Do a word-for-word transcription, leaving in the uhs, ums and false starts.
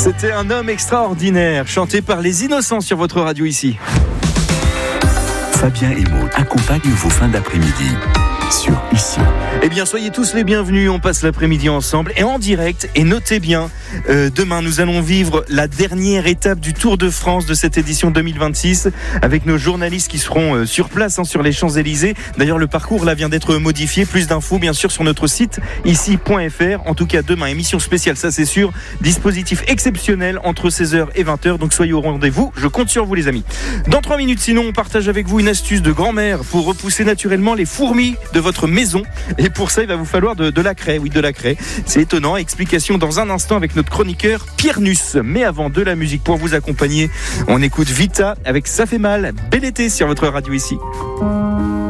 C'était Un homme extraordinaire, chanté par Les Innocents sur votre radio ici. Fabien et Maud accompagnent vos fins d'après-midi sur Ici. Eh bien, soyez tous les bienvenus. On passe l'après-midi ensemble et en direct. Et notez bien, euh, demain, nous allons vivre la dernière étape du Tour de France de cette édition deux mille vingt-six avec nos journalistes qui seront euh, sur place hein, sur les Champs-Élysées. D'ailleurs, le parcours là vient d'être modifié. Plus d'infos, bien sûr, sur notre site ici point f r. En tout cas, demain, émission spéciale, ça c'est sûr. Dispositif exceptionnel entre seize heures et vingt heures. Donc, soyez au rendez-vous. Je compte sur vous, les amis. Dans trois minutes, sinon, on partage avec vous une astuce de grand-mère pour repousser naturellement les fourmis de votre maison. Et pour ça, il va vous falloir de, de la craie. Oui, de la craie. C'est étonnant. Explication dans un instant avec notre chroniqueur Pierre Nuss. Mais avant, de la musique pour vous accompagner, on écoute Vita avec Ça fait mal. Bel été sur votre radio ici.